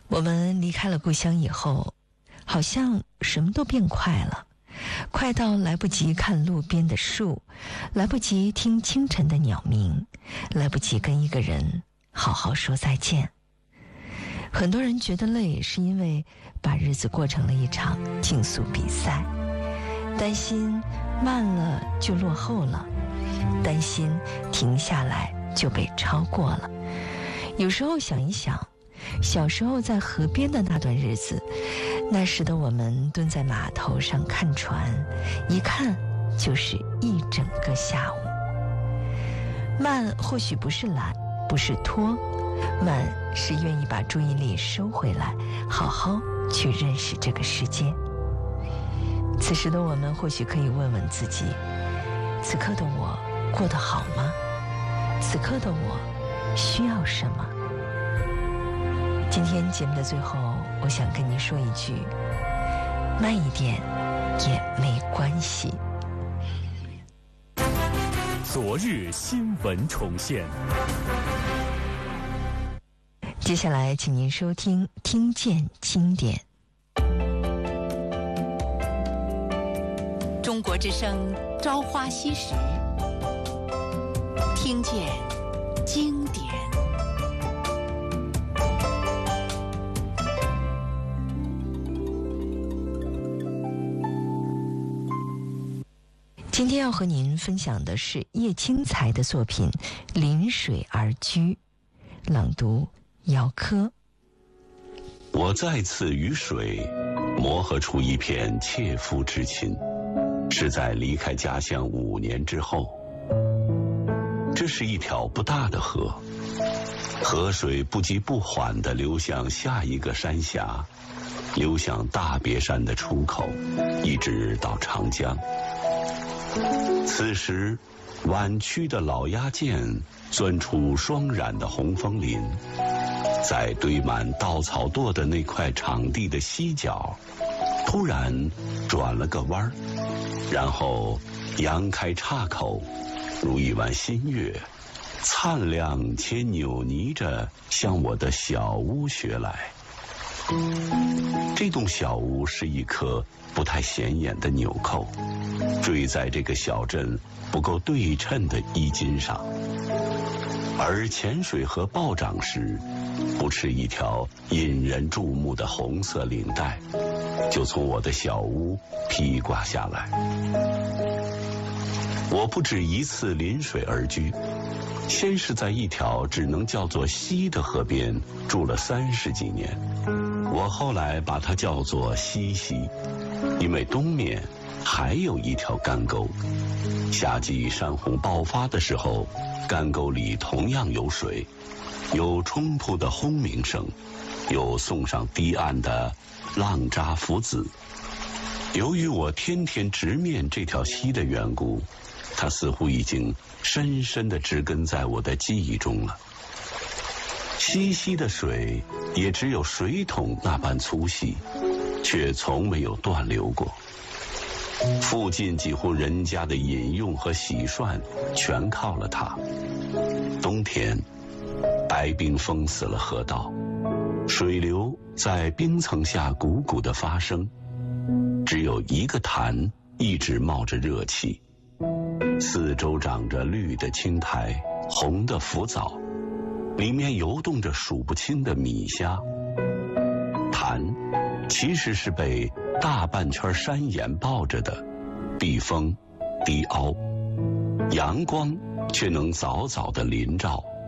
我们离开了故乡以后，好像什么都变快了，快到来不及看路边的树，来不及听清晨的鸟鸣，来不及跟一个人好好说再见。很多人觉得累，是因为把日子过成了一场竞速比赛，担心慢了就落后了，担心停下来就被超过了。有时候想一想，小时候在河边的那段日子，那时的我们蹲在码头上看船，一看就是一整个下午。慢或许不是懒，不是拖，慢是愿意把注意力收回来，好好去认识这个世界。此时的我们或许可以问问自己，此刻的我过得好吗？此刻的我需要什么？今天节目的最后，我想跟你说一句，慢一点也没关系。 昨日新闻重现。 接下来请您收听听见经典。 中国之声朝花夕拾，听见经典。 今天要和您分享的是叶青才的作品《临水而居》，朗读姚科。 我再次与水磨合出一片切肤之情，是在离开家乡5年之后。这是一条不大的河，河水不急不缓地流向下一个山峡，流向大别山的出口，一直到长江。此时弯曲的老鸦涧钻出双染的红枫林，在堆满稻草垛的那块场地的西角突然转了个弯儿，然后扬开岔口，如一弯新月，灿亮且扭捏着向我的小屋学来。这栋小屋是一颗不太显眼的纽扣，坠在这个小镇不够对称的衣襟上，而潜水和暴涨时，不持一条引人注目的红色领带，就从我的小屋披挂下来。我不止一次临水而居，先是在一条只能叫做溪的河边住了30几年，我后来把它叫做西溪，因为东面还有一条干沟，夏季山洪爆发的时候，干沟里同样有水，有冲扑的轰鸣声，有送上堤岸的浪渣浮子。由于我天天直面这条溪的缘故，它似乎已经深深地植根在我的记忆中了。溪溪的水也只有水桶那般粗细，却从没有断流过。附近几户人家的饮用和洗涮全靠了它。冬天，白冰封死了河道，水流在冰层下汩汩地发生，只有一个潭一直冒着热气，四周长着绿的青苔，红的浮藻，里面游动着数不清的米虾。潭其实是被大半圈山岩抱着的，避风低凹，阳光却能早早地临照，